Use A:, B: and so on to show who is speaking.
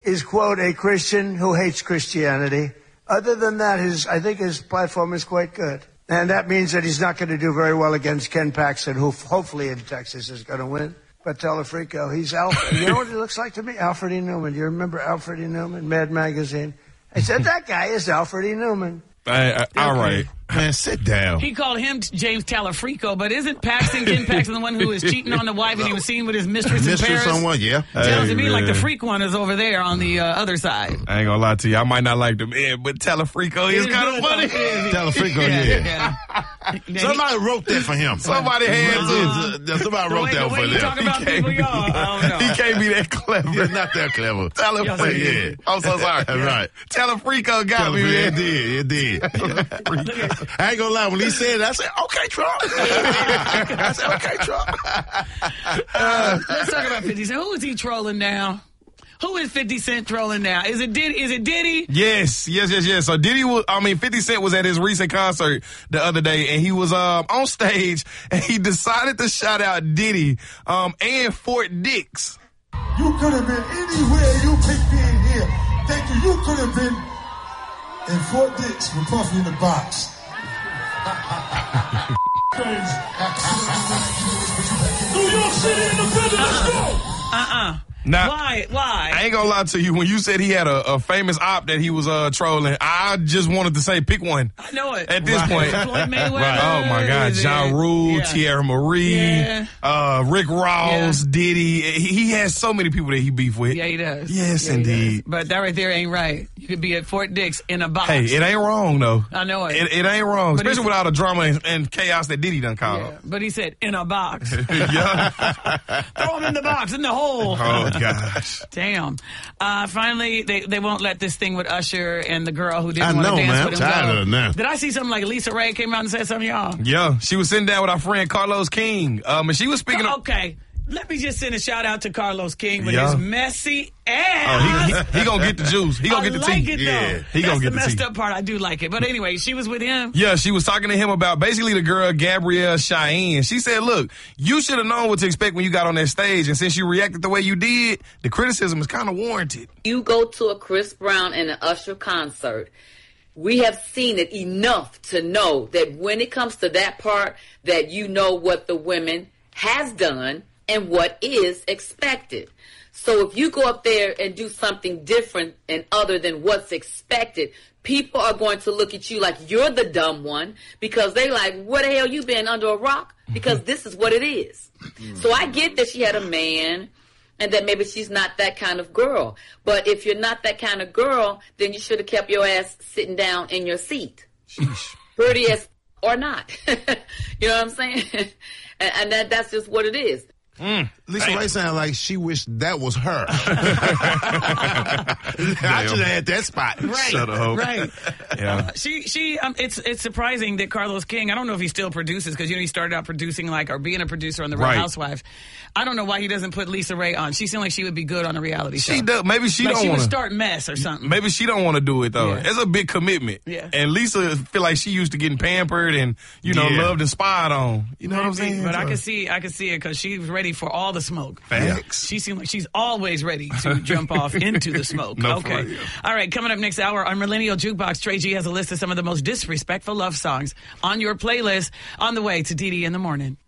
A: is, quote, a Christian who hates Christianity. Other than that, I think his platform is quite good. And that means that he's not going to do very well against Ken Paxton, who hopefully in Texas is going to win. But Telefrico, he's Alfred. You know what he looks like to me? Alfred E. Newman. Do you remember Alfred E. Newman, Mad Magazine? I said, that guy is Alfred E. Newman.
B: All right.
C: Man, sit down.
D: He called him James Telefrico, but isn't Ken Paxton the one who was cheating on the wife and he was seen with his mistress in Paris?
C: Someone, yeah.
D: Sounds to me like the freak one is over there on the other side.
B: I ain't gonna lie to you. I might not like the man, but Telefrico is kind of funny.
C: Telefrico, yeah. Somebody wrote that for him.
B: Somebody had to.
C: Somebody wrote that for him.
D: Talk about people, y'all. I don't know.
B: He can't be that clever.
C: He's not that clever.
B: Telefrico.
C: Yeah.
B: I'm so sorry.
C: Right.
B: Telefrico got me, man.
C: It did. I ain't gonna lie. When he said it, I said, okay, Trump.
D: Let's talk about 50 Cent. Who is he trolling now? Who is 50 Cent trolling now? Is it Diddy?
B: Yes. So 50 Cent was at his recent concert the other day, and he was on stage, and he decided to shout out Diddy and Fort Dix.
E: You could have been anywhere you picked being here. Thank you. You could have been in Fort Dix with Puffy in the box. New York City in the building, let's go!
B: Now,
D: Why?
B: I ain't gonna lie to you. When you said he had a famous op that he was trolling, I just wanted to say pick one.
D: I know it.
B: At this point.
D: Floyd Mayweather.
B: Right. Oh, my God. Ja Rule, Thierry Marie, Rick Ross, Diddy. He has so many people that he beef with.
D: Yeah, he does.
B: Yes, indeed.
D: But that right there ain't right. You could be at Fort Dix in a box.
B: Hey, it ain't wrong, though.
D: I know it.
B: It ain't wrong, but especially with all the drama and chaos that Diddy done caused.
D: But he said, in a box.
B: Yeah.
D: Throw him in the box, in the hole.
B: Oh, gosh.
D: Damn. Finally, they won't let this thing with Usher and the girl who didn't want to dance with him go. Did I see something like Lisa Ray came out and said something, y'all?
B: Yeah, she was sitting down with our friend Carlos King. And she was speaking
D: Okay. Let me just send a shout out to Carlos King with his messy ass.
B: Oh, he gonna get the juice. He gonna get the tea.
D: He gonna get the messed up part. I do like it. But anyway, she was with him.
B: Yeah, she was talking to him about basically the girl Gabrielle Cheyenne. She said, look, you should have known what to expect when you got on that stage. And since you reacted the way you did, the criticism is kind of warranted.
F: You go to a Chris Brown and an Usher concert. We have seen it enough to know that when it comes to that part, that you know what the women has done and what is expected. So if you go up there and do something different and other than what's expected, people are going to look at you like you're the dumb one because they like, where the hell you been, under a rock? Because this is what it is. So I get that she had a man and that maybe she's not that kind of girl. But if you're not that kind of girl, then you should have kept your ass sitting down in your seat. Sheesh. Pretty as or not. You know what I'm saying? And that's just what it is.
C: Lisa Ray sounded like she wished that was her. I should have had that spot.
D: Right.
B: Shut up.
D: Right.
B: Yeah.
D: It's surprising that Carlos King, I don't know if he still produces because he started out producing or being a producer on The Real Housewives. I don't know why he doesn't put Lisa Ray on. She seemed like she would be good on a reality show.
B: She does. Maybe she don't want to.
D: She would start mess or something.
B: Maybe she don't want to do it though.
D: Yeah.
B: It's a big commitment.
D: Yeah.
B: And Lisa feel like she used to getting pampered and loved and spied on. You know what I'm saying?
D: But I can see it because she was ready for all the smoke.
B: Facts.
D: She seemed like she's always ready to jump off into the smoke.
B: No,
D: okay. All right, coming up next hour on Millennial Jukebox, Trey G has a list of some of the most disrespectful love songs on your playlist on the way to Didi in the Morning.